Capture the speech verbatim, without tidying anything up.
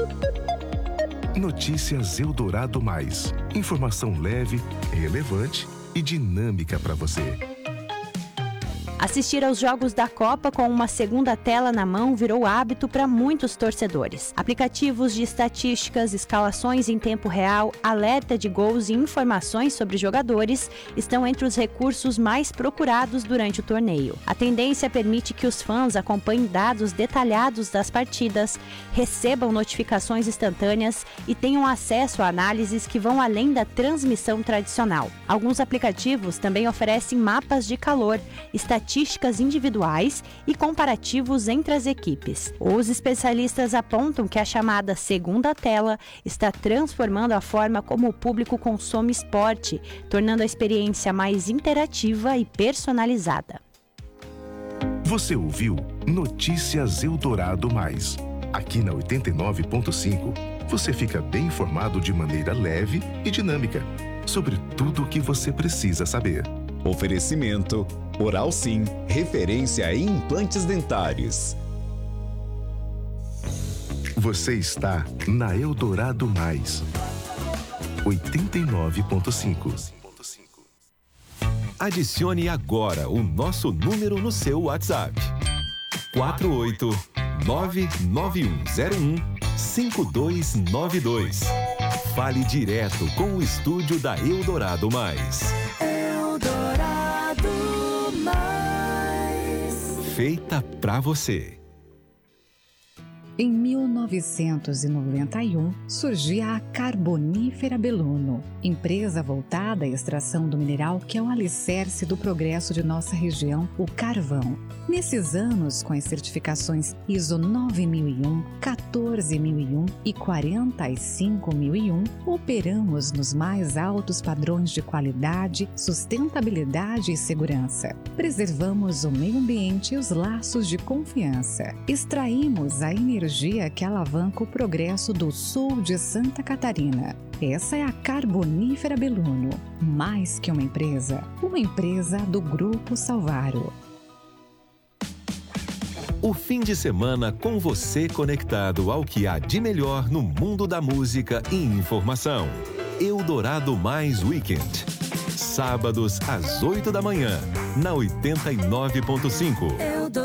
Notícias Eldorado Mais. Informação leve, relevante e dinâmica para você. Assistir aos jogos da Copa com uma segunda tela na mão virou hábito para muitos torcedores. Aplicativos de estatísticas, escalações em tempo real, alerta de gols e informações sobre jogadores estão entre os recursos mais procurados durante o torneio. A tendência permite que os fãs acompanhem dados detalhados das partidas, recebam notificações instantâneas e tenham acesso a análises que vão além da transmissão tradicional. Alguns aplicativos também oferecem mapas de calor, estatísticas estatísticas individuais e comparativos entre as equipes. Os especialistas apontam que a chamada segunda tela está transformando a forma como o público consome esporte, tornando a experiência mais interativa e personalizada. Você ouviu Notícias Eldorado Mais. Aqui na oitenta e nove ponto cinco, você fica bem informado de maneira leve e dinâmica sobre tudo o que você precisa saber. Oferecimento Oral Sim, referência em implantes dentários. Você está na Eldorado Mais, oitenta e nove ponto cinco. Adicione agora o nosso número no seu WhatsApp. quatro oito nove nove um zero um cinco dois nove dois. Fale direto com o estúdio da Eldorado Mais. Feita pra você. Em mil novecentos e noventa e um, surgia a Carbonífera Belluno, empresa voltada à extração do mineral que é o alicerce do progresso de nossa região, o carvão. Nesses anos, com as certificações ISO nove mil e um, quatorze mil e um e quarenta e cinco mil e um, operamos nos mais altos padrões de qualidade, sustentabilidade e segurança. Preservamos o meio ambiente e os laços de confiança. Extraímos a energia que alavanca o progresso do sul de Santa Catarina. Essa é a Carbonífera Belluno, mais que uma empresa, uma empresa do Grupo Salvaro. O fim de semana com você conectado ao que há de melhor no mundo da música e informação. Eldorado Mais Weekend. Sábados às oito da manhã, na oitenta e nove ponto cinco.